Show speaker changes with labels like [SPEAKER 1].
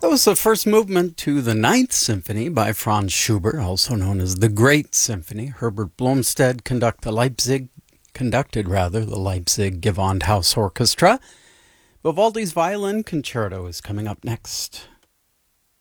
[SPEAKER 1] That was the first movement to the Ninth Symphony by Franz Schubert, also known as the Great Symphony. Herbert Blomstedt conducted the Leipzig Gewandhaus Orchestra. Vivaldi's Violin Concerto is coming up next.